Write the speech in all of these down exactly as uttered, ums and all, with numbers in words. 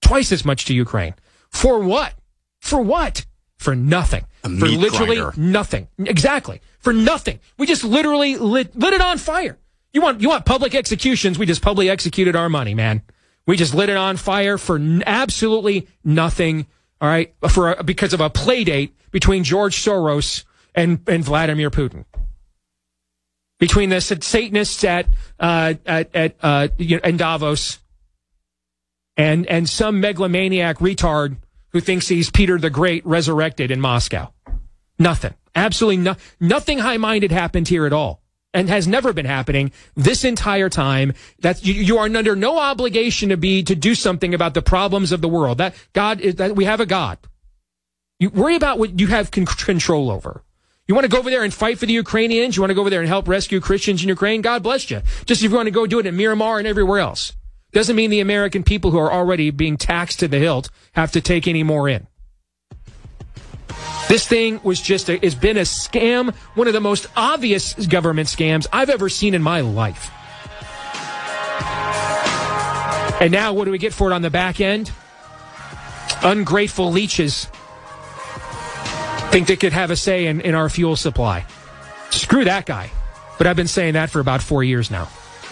Twice as much to Ukraine. For what? For what? For nothing. A For meat literally grinder. nothing. Exactly. For nothing. We just literally lit, lit it on fire. You want you want public executions? We just publicly executed our money, man. We just lit it on fire for n- absolutely nothing. All right, for a, because of a play date between George Soros and and Vladimir Putin. Between the Satanists at uh, at at uh, you know, in Davos and and some megalomaniac retard who thinks he's Peter the Great resurrected in Moscow. Nothing. Absolutely no, nothing high-minded happened here at all, and has never been happening this entire time. That you, you are under no obligation to be to do something about the problems of the world. That God is that we have a God. You worry about what you have con- control over. You want to go over there and fight for the Ukrainians? You want to go over there and help rescue Christians in Ukraine? God bless you. Just if you want to go do it in Miramar and everywhere else. Doesn't mean the American people who are already being taxed to the hilt have to take any more in. This thing was just a, has been a scam, one of the most obvious government scams I've ever seen in my life. And now what do we get for it on the back end? Ungrateful leeches think they could have a say in, in our fuel supply. Screw that guy. But I've been saying that for about four years now.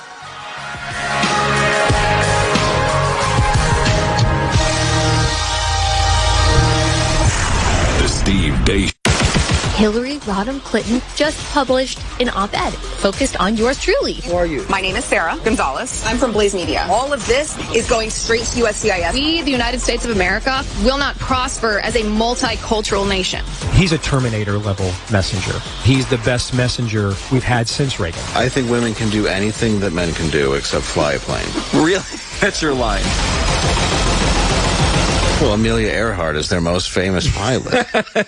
The Steve Deace. Hillary Rodham Clinton just published an op-ed focused on yours truly. Who are you? My name is Sarah Gonzalez. I'm from Blaze Media. All of this is going straight to U S C I S. We, the United States of America, will not prosper as a multicultural nation. He's a Terminator-level messenger. He's the best messenger we've had since Reagan. I think women can do anything that men can do except fly a plane. Really? That's your line. Well, Amelia Earhart is their most famous pilot.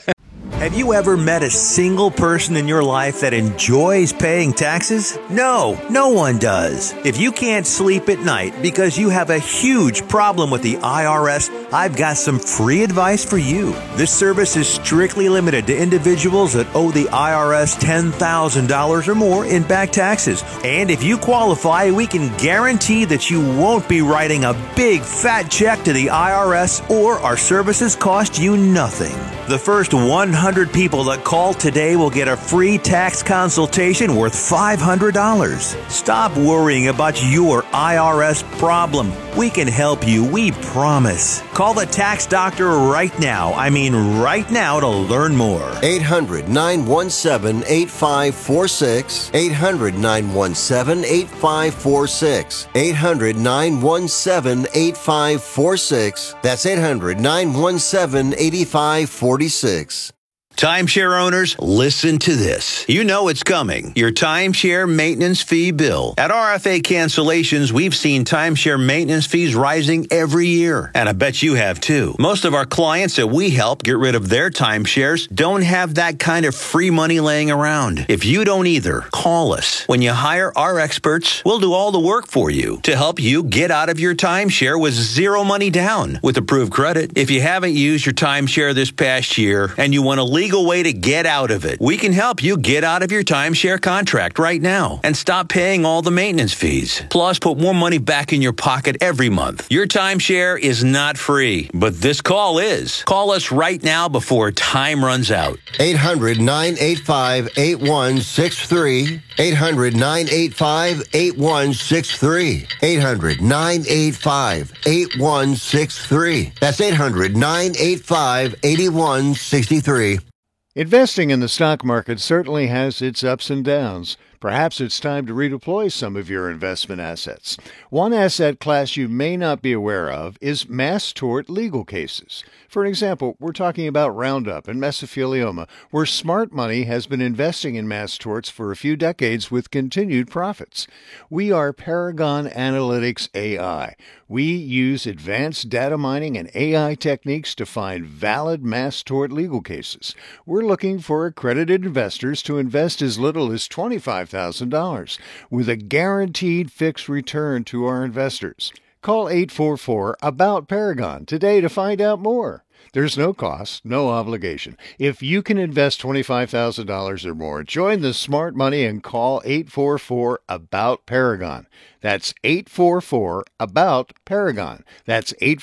Have you ever met a single person in your life that enjoys paying taxes? No, no one does. If you can't sleep at night because you have a huge problem with the I R S, I've got some free advice for you. This service is strictly limited to individuals that owe the I R S ten thousand dollars or more in back taxes. And if you qualify, we can guarantee that you won't be writing a big fat check to the I R S, or our services cost you nothing. The first one hundred people that call today will get a free tax consultation worth five hundred dollars. Stop worrying about your I R S problem. We can help you, we promise. Call the tax doctor right now. I mean right now to learn more. eight hundred, nine one seven, eight five four six. eight hundred, nine one seven, eight five four six. eight hundred, nine one seven, eight five four six. That's eight hundred, nine one seven, eight five four six. Timeshare owners, listen to this. You know it's coming. Your timeshare maintenance fee bill. At R F A Cancellations, we've seen timeshare maintenance fees rising every year. And I bet you have too. Most of our clients that we help get rid of their timeshares don't have that kind of free money laying around. If you don't either, call us. When you hire our experts, we'll do all the work for you to help you get out of your timeshare with zero money down with approved credit. If you haven't used your timeshare this past year and you want to leave legal way to get out of it. We can help you get out of your timeshare contract right now and stop paying all the maintenance fees. Plus, put more money back in your pocket every month. Your timeshare is not free, but this call is. Call us right now before time runs out. eight hundred, nine eight five, eight one six three. eight hundred, nine eight five, eight one six three. eight hundred, nine eight five, eight one six three. That's eight hundred, nine eight five, eight one six three. Investing in the stock market certainly has its ups and downs. Perhaps it's time to redeploy some of your investment assets. One asset class you may not be aware of is mass tort legal cases. For example, we're talking about Roundup and mesothelioma, where smart money has been investing in mass torts for a few decades with continued profits. We are Paragon Analytics A I. We use advanced data mining and A I techniques to find valid mass tort legal cases. We're looking for accredited investors to invest as little as twenty-five thousand dollars with a guaranteed fixed return to our investors. Call eight four four, A B O U T, Paragon today to find out more. There's no cost, no obligation. If you can invest twenty-five thousand dollars or more, join the smart money and call eight four four, A B O U T, Paragon. That's eight four four, A B O U T, Paragon. That's eight